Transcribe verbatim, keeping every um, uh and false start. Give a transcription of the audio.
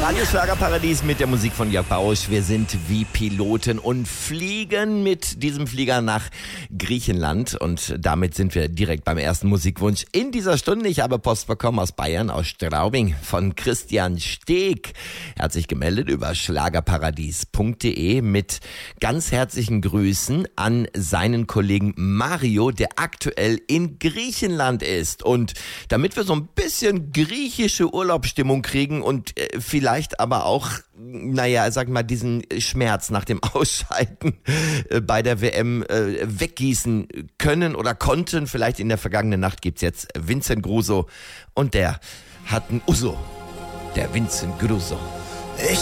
Radio Schlagerparadies mit der Musik von Jörg Bausch. Wir sind wie Piloten und fliegen mit diesem Flieger nach Griechenland. Und damit sind wir direkt beim ersten Musikwunsch in dieser Stunde. Ich habe Post bekommen aus Bayern, aus Straubing, von Christian Steg. Er hat sich gemeldet über schlagerparadies punkt de mit ganz herzlichen Grüßen an seinen Kollegen Mario, der aktuell in Griechenland ist. Und damit wir so ein bisschen griechische Urlaubsstimmung kriegen und äh, vielleicht aber auch, naja, sag mal, diesen Schmerz nach dem Ausscheiden äh, bei der W M äh, weggießen können oder konnten. Vielleicht in der vergangenen Nacht gibt's jetzt Vincent Gruso und der hat ein Uso. Der Vincent Gruso.